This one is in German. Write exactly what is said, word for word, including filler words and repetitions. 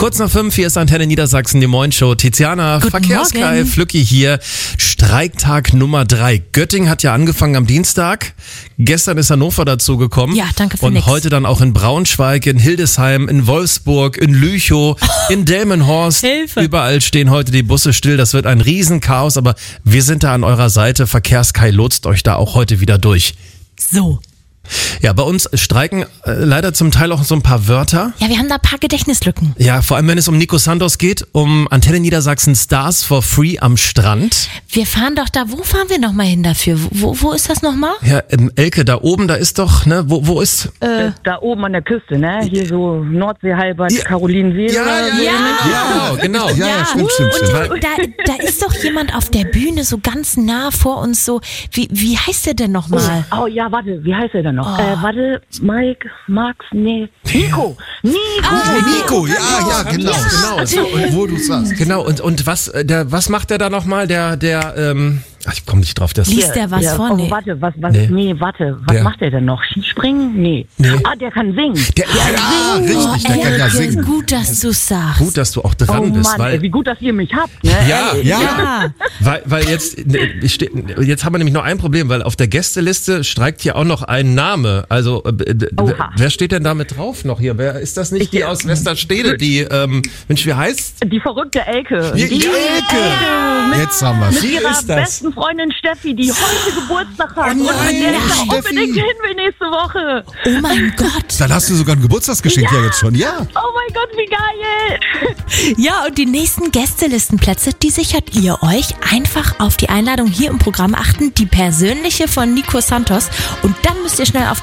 Kurz nach fünf, hier ist Antenne Niedersachsen, die Moin-Show. Tiziana, Guten Verkehrskai, Morgen. Flücki hier. Streiktag Nummer drei. Göttingen hat ja angefangen am Dienstag. Gestern ist Hannover dazu gekommen. Ja, danke für Und nix. heute dann auch in Braunschweig, in Hildesheim, in Wolfsburg, in Lüchow, in Delmenhorst. Hilfe. Überall stehen heute die Busse still. Das wird ein Riesenchaos, aber wir sind da an eurer Seite. Verkehrskai lotst euch da auch heute wieder durch. So. Ja, bei uns streiken äh, leider zum Teil auch so ein paar Wörter. Ja, wir haben da ein paar Gedächtnislücken. Ja, vor allem wenn es um Nico Santos geht, um Antenne Niedersachsen Stars for Free am Strand. Wir fahren doch da, wo fahren wir nochmal hin dafür? Wo, wo ist das nochmal? Ja, ähm, Elke, da oben, da ist doch, ne, wo, wo ist? Äh, Da oben an der Küste, ne? Hier so Nordsee, Halbert, Ja. Carolinensee. Ja, oder ja, so. ja, genau, genau. Ja, ja, stimmt, stimmt, und stimmt. da, da ist doch jemand auf der Bühne so ganz nah vor uns so. Wie, wie heißt der denn nochmal? Oh ja, warte, wie heißt er denn noch? Äh, warte, Mike, Max, nee, Nico, Nico. Oh, Nico, ja, ja, genau. Genau, so, Und wo du sagst. genau. Und, und was, äh, der, was macht der da nochmal? Der, der, ähm, ach, ich komme nicht drauf. Der Liest der was Ja, vor? oh, Nee. warte, was, was, Nee. nee, warte, was Der- macht er denn noch? Skispringen? Nee. Ah, der kann singen. der, Ja, richtig, der kann ja Elke, singen. gut, dass du sagst. Gut, dass du auch dran Oh bist, Mann, weil, ey, wie gut, dass ihr mich habt, ne? ja, Ehrlich. ja, Ja. weil, weil jetzt, ne, ich steh, jetzt haben wir nämlich noch ein Problem, weil auf der Gästeliste streikt hier auch noch ein Name. Also, äh, d- d- Oha. wer steht denn da mit drauf noch hier? Wer ist das nicht die aus Westerstede, die, ähm, Mensch, wie heißt? Die verrückte Elke. Die Die Elke. mit, Jetzt haben wir's. mit Sie ihrer ist das. besten Freundin Steffi, die heute Geburtstag hat. Oh und mit nein, der ich da Steffi. unbedingt hin will nächste Woche. Oh mein Gott. Dann hast du sogar ein Geburtstagsgeschenk ja, jetzt schon, ja. Oh mein Gott, wie geil. Ja, und die nächsten Gästelistenplätze, die sichert ihr euch. Einfach auf die Einladung hier im Programm achten, die persönliche von Nico Santos. Und dann müsst ihr schnell auf die